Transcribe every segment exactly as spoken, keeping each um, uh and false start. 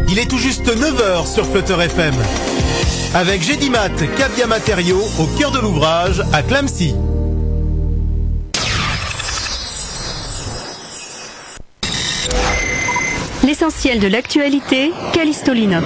Il est tout juste neuf heures sur Flutter F M. Avec Gédimat, Cabia Matériaux, au cœur de l'ouvrage, à Clamecy. L'essentiel de l'actualité, Callisto Lino.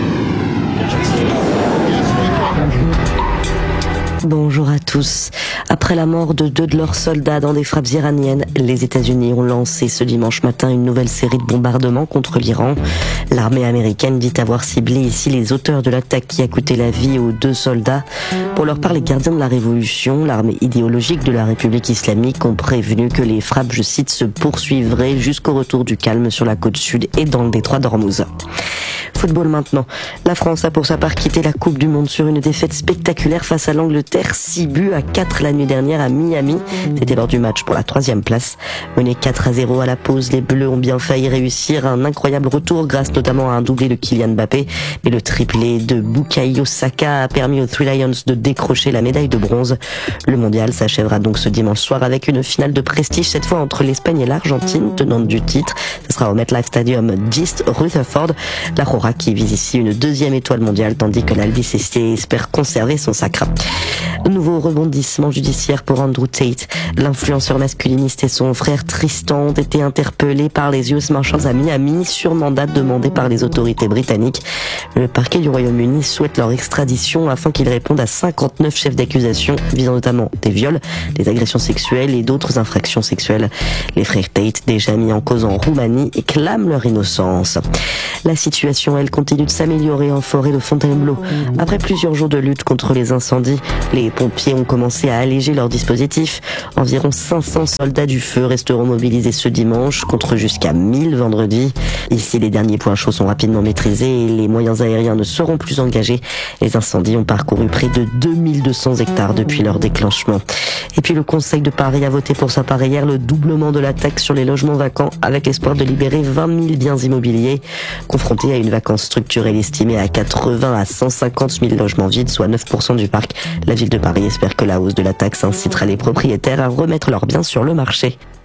Bonjour à tous. Après la mort de deux de leurs soldats dans des frappes iraniennes, les États-Unis ont lancé ce dimanche matin une nouvelle série de bombardements contre l'Iran. L'armée américaine dit avoir ciblé ici les auteurs de l'attaque qui a coûté la vie aux deux soldats. Pour leur part, les gardiens de la révolution, l'armée idéologique de la République islamique, ont prévenu que les frappes, je cite, se poursuivraient jusqu'au retour du calme sur la côte sud et dans le détroit d'Ormuz. Football maintenant. La France a pour sa part quitté la Coupe du Monde sur une défaite spectaculaire face à l'Angleterre, six buts à quatre la nuit dernière à Miami. C'était lors du match pour la troisième place. Menés quatre à zéro à la pause, les Bleus ont bien failli réussir un incroyable retour grâce notamment à un doublé de Kylian Mbappé. Mais le triplé de Bukayo Saka a permis aux Three Lions de décrocher la médaille de bronze. Le mondial s'achèvera donc ce dimanche soir avec une finale de prestige, cette fois entre l'Espagne et l'Argentine, tenante du titre. Ce sera au MetLife Stadium d'East Rutherford. La Rora qui vise ici une deuxième étoile mondiale, tandis que l'Albiceleste espère conserver son sacre. Nouveau rebondissement judiciaire pour Andrew Tate. L'influenceur masculiniste et son frère Tristan ont été interpellés par les U S Marshals à Miami sur mandat demandé par les autorités britanniques. Le parquet du Royaume-Uni souhaite leur extradition afin qu'ils répondent à cinquante-neuf chefs d'accusation visant notamment des viols, des agressions sexuelles et d'autres infractions sexuelles. Les frères Tate, déjà mis en cause en Roumanie, clament leur innocence. La situation, elle, continue de s'améliorer en forêt de Fontainebleau. Après plusieurs jours de lutte contre les incendies, les pompiers ont commencé à alléger leur dispositif. Environ cinq cents soldats du feu resteront mobilisés ce dimanche, contre jusqu'à mille vendredi. Ici, les derniers points chauds sont rapidement maîtrisés et les moyens aériens ne seront plus engagés. Les incendies ont parcouru près de deux mille deux cents hectares depuis leur déclenchement. Et puis le Conseil de Paris a voté pour sa part hier le doublement de la taxe sur les logements vacants, avec l'espoir de libérer vingt mille biens immobiliers. Confrontés à une vacance structurelle estimée à quatre-vingts à cent cinquante mille logements vides, soit neuf pour cent du parc, la ville de Paris espère que la hausse de la taxe incitera les propriétaires à remettre leurs biens sur le marché.